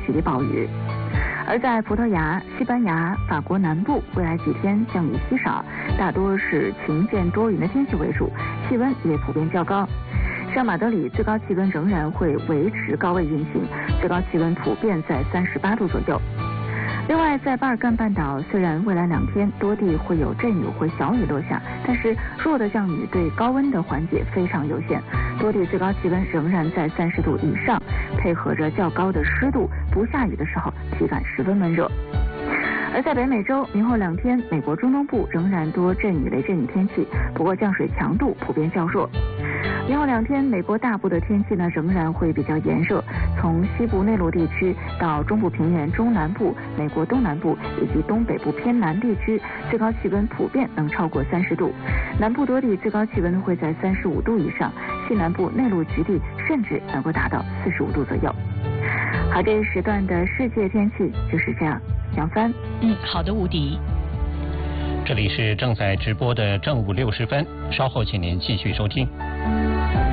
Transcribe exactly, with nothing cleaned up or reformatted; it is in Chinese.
局地暴雨。而在葡萄牙、西班牙、法国南部，未来几天降雨稀少，大多是晴间多云的天气为主，气温也普遍较高。上马德里最高气温仍然会维持高位运行，最高气温普遍在三十八度左右。另外，在巴尔干半岛，虽然未来两天多地会有阵雨或小雨落下，但是弱的降雨对高温的缓解非常有限，多地最高气温仍然在三十度以上，配合着较高的湿度，不下雨的时候体感十分闷热。而在北美洲，明后两天，美国中东部仍然多阵雨、雷阵雨天气，不过降水强度普遍较弱。明后两天，美国大部的天气呢仍然会比较炎热，从西部内陆地区到中部平原中南部、美国东南部以及东北部偏南地区，最高气温普遍能超过三十度，南部多地最高气温会在三十五度以上，西南部内陆局地甚至能够达到四十五度左右。好，这一时段的世界天气就是这样。杨帆， 嗯，好的，吴迪。 这里是正在直播的正午六时分，稍后请您继续收听。